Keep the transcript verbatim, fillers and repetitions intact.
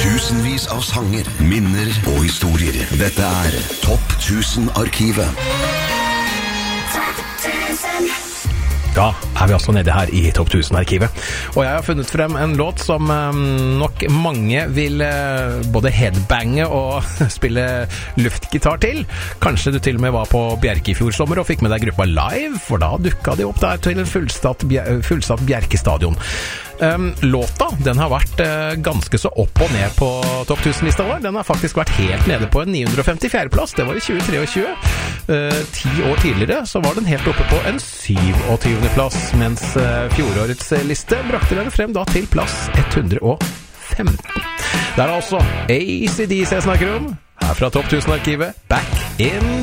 Tusenvis av sanger, minner og historier. Dette er Topp tusen-arkivet. Da er vi altså nede her i Topp tusen-arkivet. Og jeg har funnet frem en låt som um, nok mange vil uh, både headbange og spille luftgitar til. Kanskje du til og med var på Bjerke i fjor sommer og fikk med deg gruppa live, for da dukket de opp der til en fullsatt, fullsatt Bjerke stadion. Um, låta, den har vært uh, ganske så opp og ned på Topp tusen-lista vår. Den har faktisk vært helt nede på en ni hundre og femtifjerde plass. Det var i tjue tjuetre. Uh, ti år tidligere så var den helt oppe på en syvogtyvende plass, mens uh, fjorårets liste brakte den frem da til plass ett hundre og femten. Det er altså A C D C jeg snakker om, her fra Topp tusen-arkivet, Back in